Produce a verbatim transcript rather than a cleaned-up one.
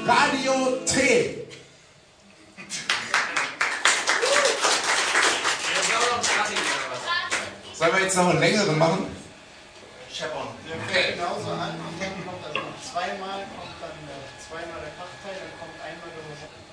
Radio T. Sollen wir jetzt noch einen längeren machen? Scheppern. Okay. Genauso an. Hinten kommt also noch zweimal, kommt dann äh, zweimal der Kraftteil, dann kommt einmal der